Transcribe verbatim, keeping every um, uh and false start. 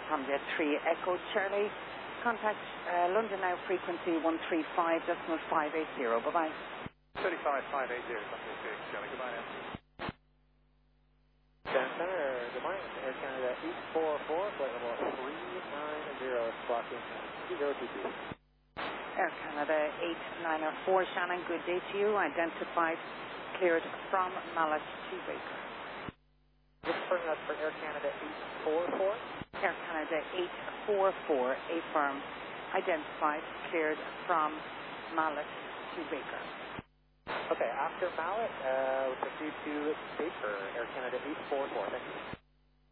Tom Jet three Echo Charlie. Contact uh, London now, frequency one three five decimal five eight zero. Bye-bye. thirty-five five eight zero, Tom Jet three Echo Charlie. Goodbye now. Center, good morning. Air Canada eight four four, flight level three nine zero, squawking two zero two two. Air Canada eight nine four, Shannon, good day to you. Identified, cleared from Mallet to Baker. Just confirm that for Air Canada eight four four. Air Canada eight four four, affirm, identified, cleared from Mallet to Baker. Okay, after Mallet, uh, we'll proceed to Baker, Air Canada eight four four. Thank you.